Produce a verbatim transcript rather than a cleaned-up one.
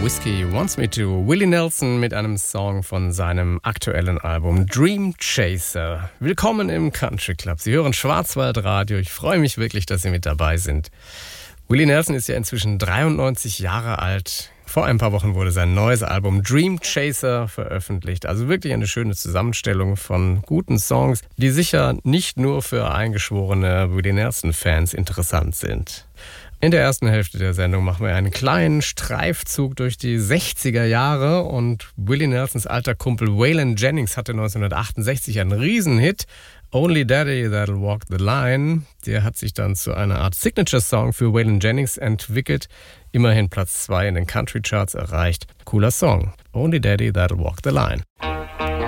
Whiskey Wants Me To. Willie Nelson mit einem Song von seinem aktuellen Album Dream Chaser. Willkommen im Country Club. Sie hören Schwarzwaldradio. Ich freue mich wirklich, dass Sie mit dabei sind. Willie Nelson ist ja inzwischen dreiundneunzig Jahre alt. Vor ein paar Wochen wurde sein neues Album Dream Chaser veröffentlicht. Also wirklich eine schöne Zusammenstellung von guten Songs, die sicher nicht nur für eingeschworene Willie Nelson-Fans interessant sind. In der ersten Hälfte der Sendung machen wir einen kleinen Streifzug durch die sechziger Jahre und Willie Nelsons alter Kumpel Waylon Jennings hatte neunzehnhundertachtundsechzig einen Riesenhit, Only Daddy That'll Walk the Line. Der hat sich dann zu einer Art Signature-Song für Waylon Jennings entwickelt, immerhin Platz zwei in den Country-Charts erreicht. Cooler Song, Only Daddy That'll Walk the Line.